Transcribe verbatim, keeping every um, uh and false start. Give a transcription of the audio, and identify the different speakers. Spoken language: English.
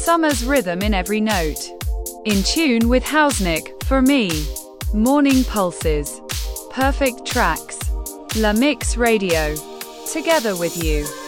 Speaker 1: Summer's rhythm in every note. In tune with Hausnick, for me. Morning Pulses. Perfect tracks. La Mix Radio. Together with you.